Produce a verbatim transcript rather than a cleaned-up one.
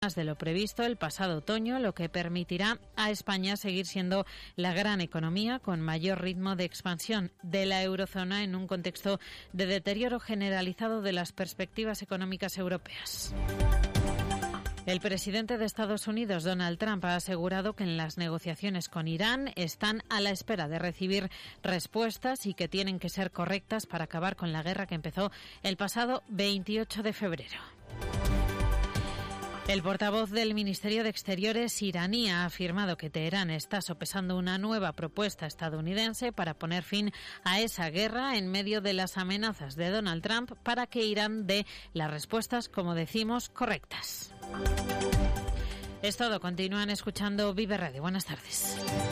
más de lo previsto el pasado otoño, lo que permitirá a España seguir siendo la gran economía con mayor ritmo de expansión de la eurozona en un contexto de deterioro generalizado de las perspectivas económicas europeas. El presidente de Estados Unidos, Donald Trump, ha asegurado que en las negociaciones con Irán están a la espera de recibir respuestas y que tienen que ser correctas para acabar con la guerra que empezó el pasado veintiocho de febrero. El portavoz del Ministerio de Exteriores iraní ha afirmado que Teherán está sopesando una nueva propuesta estadounidense para poner fin a esa guerra en medio de las amenazas de Donald Trump para que Irán dé las respuestas, como decimos, correctas. Es todo. Continúan escuchando Vive Radio. Buenas tardes.